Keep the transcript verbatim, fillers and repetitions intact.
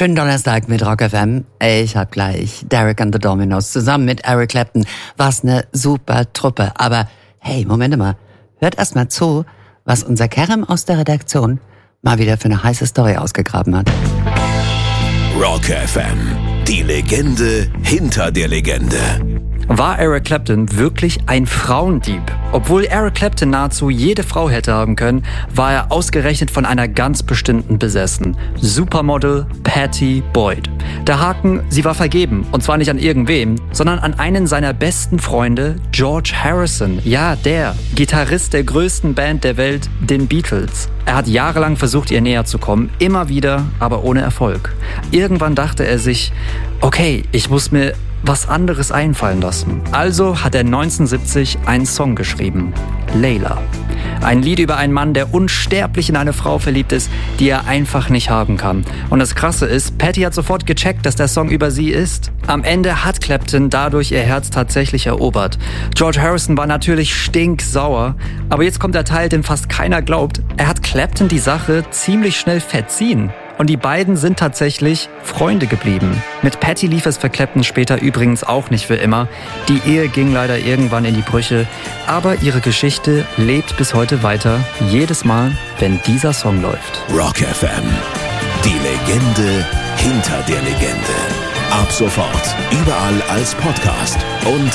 Schönen Donnerstag mit Rock F M. Ich hab gleich Derek and the Dominos zusammen mit Eric Clapton. Was ne super Truppe. Aber hey, Moment mal. Hört erst mal zu, was unser Kerem aus der Redaktion mal wieder für eine heiße Story ausgegraben hat. Rock F M. Die Legende hinter der Legende. War Eric Clapton wirklich ein Frauendieb? Obwohl Eric Clapton nahezu jede Frau hätte haben können, war er ausgerechnet von einer ganz bestimmten besessen. Supermodel Pattie Boyd. Der Haken, sie war vergeben. Und zwar nicht an irgendwem, sondern an einen seiner besten Freunde, George Harrison. Ja, der Gitarrist der größten Band der Welt, den Beatles. Er hat jahrelang versucht, ihr näher zu kommen, immer wieder, aber ohne Erfolg. Irgendwann dachte er sich, okay, ich muss mir was anderes einfallen lassen. Also hat er neunzehnhundertsiebzig einen Song geschrieben, Layla. Ein Lied über einen Mann, der unsterblich in eine Frau verliebt ist, die er einfach nicht haben kann. Und das Krasse ist, Pattie hat sofort gecheckt, dass der Song über sie ist. Am Ende hat Clapton dadurch ihr Herz tatsächlich erobert. George Harrison war natürlich stinksauer, aber jetzt kommt der Teil, den fast keiner glaubt. Er hat Clapton die Sache ziemlich schnell verziehen. Und die beiden sind tatsächlich Freunde geblieben. Mit Pattie lief es für Clapton später übrigens auch nicht für immer. Die Ehe ging leider irgendwann in die Brüche. Aber ihre Geschichte lebt bis heute weiter. Jedes Mal, wenn dieser Song läuft. Rock F M. Die Legende hinter der Legende. Ab sofort überall als Podcast und